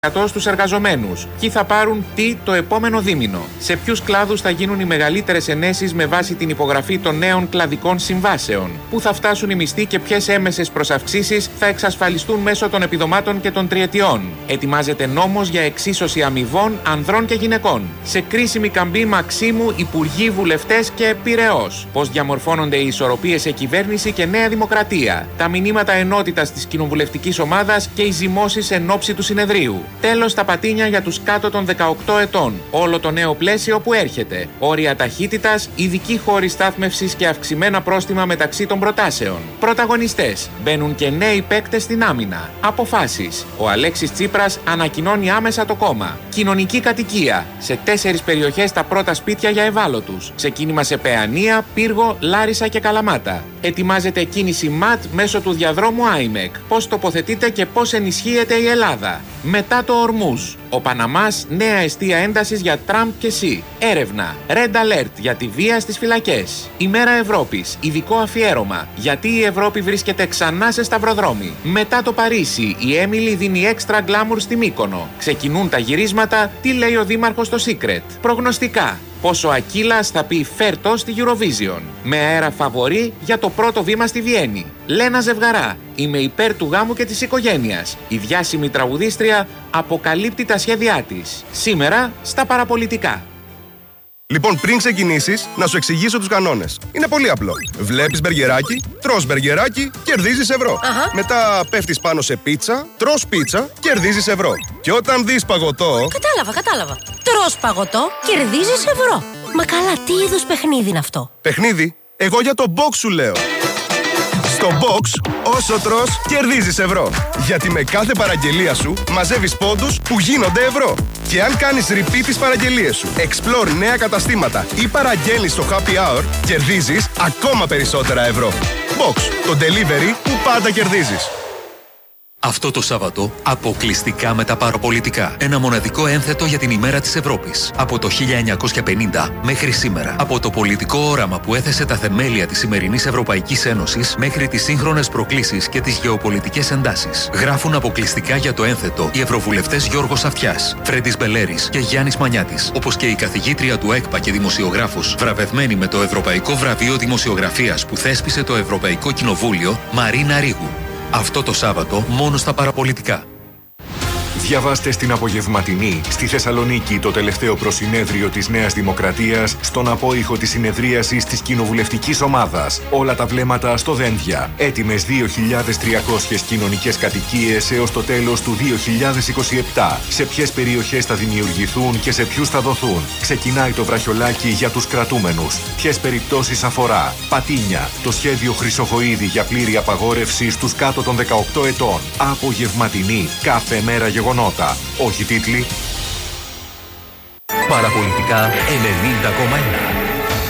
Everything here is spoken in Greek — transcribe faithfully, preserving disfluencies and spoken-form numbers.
στους εργαζομένους. Ποιοι θα πάρουν τι το επόμενο δίμηνο. Σε ποιους κλάδους θα γίνουν οι μεγαλύτερες ενέσεις με βάση την υπογραφή των νέων κλαδικών συμβάσεων. Πού θα φτάσουν οι μισθοί και ποιες έμεσες προσαυξήσεις θα εξασφαλιστούν μέσω των επιδομάτων και των τριετιών. Ετοιμάζεται νόμος για εξίσωση αμοιβών ανδρών και γυναικών. Σε κρίσιμη καμπή Μαξίμου, υπουργοί, βουλευτές και Πειραιώς. Πώς διαμορφώνονται οι ισορροπίες σε κυβέρνηση και Νέα Δημοκρατία. Τα μηνύματα ενότητας της κοινοβουλευτικής ομάδας και οι ζυμώσεις εν ώψη του συνεδρίου. Τέλος, τα πατίνια για τους κάτω των δεκαοκτώ ετών. Όλο το νέο πλαίσιο που έρχεται. Όρια ταχύτητας, ειδικοί χώροι στάθμευσης και αυξημένα πρόστιμα μεταξύ των προτάσεων. Πρωταγωνιστές. Μπαίνουν και νέοι παίκτες στην άμυνα. Αποφάσεις. Ο Αλέξης Τσίπρας ανακοινώνει άμεσα το κόμμα. Κοινωνική κατοικία. Σε τέσσερις περιοχές τα πρώτα σπίτια για ευάλωτους. Ξεκίνημα σε Παιανία, Πύργο, Λάρισα και Καλαμάτα. Ετοιμάζεται κίνηση ΜΑΤ μέσω του διαδρόμου άιμεκ. Πώς τοποθετείται και πώς ενισχύεται η Ελλάδα. Μετά το Ορμούζ. Ο Παναμάς, νέα αιστεία έντασης για Τραμπ και Σι. Έρευνα. Red Alert για τη βία στις φυλακές. Ημέρα Ευρώπης. Ειδικό αφιέρωμα. Γιατί η Ευρώπη βρίσκεται ξανά σε σταυροδρόμι. Μετά το Παρίσι. Η Έμιλι δίνει έξτρα γκλάμουρ στη Μύκονο. Ξεκινούν τα γυρίσματα. Τι λέει ο Δήμαρχος στο Secret. Προγνωστικά. Πόσο ο Ακύλας θα πει φέρτο στη Eurovision. Με αέρα φαβορί για το πρώτο βήμα στη Βιέννη. Λένα Ζευγαρά. Είμαι υπέρ του γάμου και της οικογένειας. Η διάσημη τραγουδίστρια αποκαλύπτει τα σχέδιά της. Σήμερα στα παραπολιτικά. Λοιπόν, πριν ξεκινήσεις, να σου εξηγήσω τους κανόνες. Είναι πολύ απλό. Βλέπεις μπεργκεράκι, τρως μπεργκεράκι, κερδίζεις ευρώ. Αχα. Μετά πέφτεις πάνω σε πίτσα, τρως πίτσα, κερδίζεις ευρώ. Και όταν δεις παγωτό... Κατάλαβα, κατάλαβα. Τρως παγωτό, κερδίζεις ευρώ. Μα καλά, τι είδους παιχνίδι είναι αυτό? Παιχνίδι? Εγώ για το box σου λέω. Στο box, όσο τρως, κερδίζεις ευρώ. Γιατί με κάθε παραγγελία σου μαζεύεις πόντους που γίνονται ευρώ. Και αν κάνεις repeat τις παραγγελίες σου, explore νέα καταστήματα ή παραγγέλνεις στο happy hour, κερδίζεις ακόμα περισσότερα ευρώ. Box, το delivery που πάντα κερδίζεις. Αυτό το Σάββατο, αποκλειστικά με τα παραπολιτικά. Ένα μοναδικό ένθετο για την ημέρα της Ευρώπης. Από το χίλια εννιακόσια πενήντα μέχρι σήμερα. Από το πολιτικό όραμα που έθεσε τα θεμέλια της σημερινής Ευρωπαϊκής Ένωσης μέχρι τις σύγχρονες προκλήσεις και τις γεωπολιτικές εντάσεις. Γράφουν αποκλειστικά για το ένθετο οι ευρωβουλευτές Γιώργος Αυτιάς, Φρέντης Μπελέρης και Γιάννης Μανιάτης. Όπως και η καθηγήτρια του ΕΚΠΑ και δημοσιογράφος, βραβευμένη με το Ευρωπαϊκό Βραβείο Δημοσιογραφίας που θέσπισε το Ευρωπαϊκό Κοινοβούλιο, Μαρίνα Ρίγου. Αυτό το Σάββατο μόνο στα παραπολιτικά. Διαβάστε στην απογευματινή στη Θεσσαλονίκη το τελευταίο προσυνέδριο της Νέας Δημοκρατίας στον απόϊχο της συνεδρίασης της κοινοβουλευτικής ομάδας. Όλα τα βλέμματα στο Δένδια. Έτοιμες δύο χιλιάδες τριακόσιες κοινωνικές κατοικίες έως το τέλος του δύο χιλιάδες είκοσι επτά. Σε ποιες περιοχές θα δημιουργηθούν και σε ποιους θα δοθούν. Ξεκινάει το βραχιολάκι για τους κρατούμενους. Ποιες περιπτώσεις αφορά. Πατίνια. Το σχέδιο Χρυσοχοΐδη για πλήρη απαγόρευση στους κάτω των δεκαοκτώ ετών. Απογευματινή. Κάθε μέρα γεγονότα. Όχι τίτλοι. Παραπολιτικά ενενήντα κόμμα ένα.